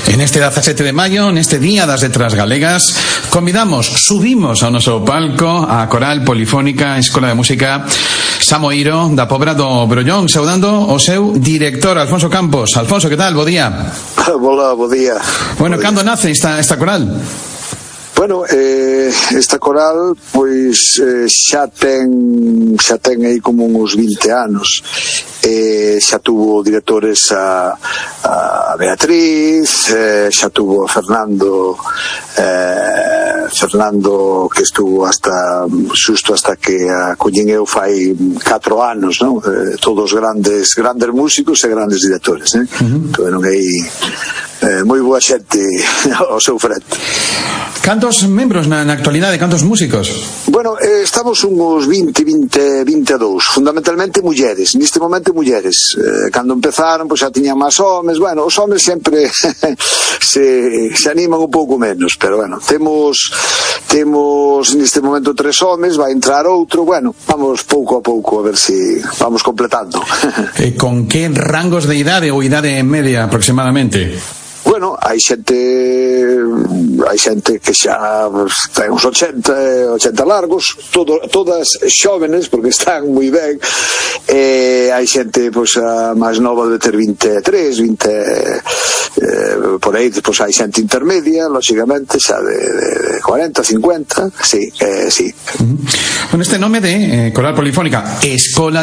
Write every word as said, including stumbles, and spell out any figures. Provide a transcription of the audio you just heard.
En este dezasete de maio, neste Día das Letras Galegas, convidamos, subimos ao noso palco a Coral Polifónica Escola de Música Samoiro da Pobra do Brollón, saudando o seu director, Alfonso Campos. Alfonso, que tal? Bo día. Hola, bo día. Bueno, cando nace esta, esta coral? Bueno, eh, esta coral pois eh, xa ten xa ten aí como uns vinte anos. Eh, xa tuvo directores a, a Beatriz, eh, xa tuvo a Fernando eh, Fernando que estuvo hasta xusto hasta que a collín eu fai catro anos, non? Eh, todos grandes grandes músicos e grandes directores, eh? Uh-huh. Tuveron aí eh, moi boa xente ao seu frente. Cantos membros na, na actualidade, cantos músicos? Bueno, eh, estamos uns vinte, vinte, vinte e dous, fundamentalmente mulleres, neste momento mulleres. Eh, cando empezaron, pois xa tiñan máis homes, bueno, os homes sempre se, se animan un pouco menos, pero bueno, temos temos neste momento tres homes, vai entrar outro, bueno, vamos pouco a pouco a ver se vamos completando. E con que rangos de idade ou idade media aproximadamente? Bueno, hai xente hai xente que xa ten uns ochenta, ochenta largos, todo, todas xóvenes porque están moi ben, e hai xente pois a máis nova de ter vinte e tres, vinte eh, por aí, pois hai xente intermedia, lógicamente xa de, de cuarenta, cincuenta, sí, eh, sí. Uh-huh. Con este nome de eh, Coral Polifónica Escola